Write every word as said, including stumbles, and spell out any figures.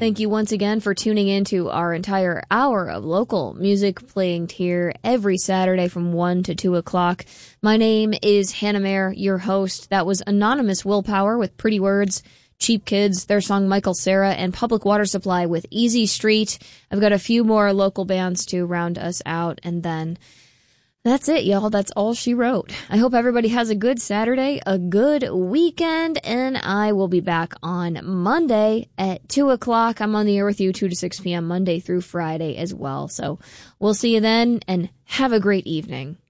Thank you once again for tuning in to our entire hour of local music playing here every Saturday from one to two o'clock. My name is Hannah Mayer, your host. That was Anonymous Willpower with Pretty Words, Cheap Kids, their song Michael Cera, and Public Water Supply with Easy Street. I've got a few more local bands to round us out, and then that's it, y'all. That's all she wrote. I hope everybody has a good Saturday, a good weekend, and I will be back on Monday at two o'clock. I'm on the air with you two to six p.m. Monday through Friday as well. So we'll see you then, and have a great evening.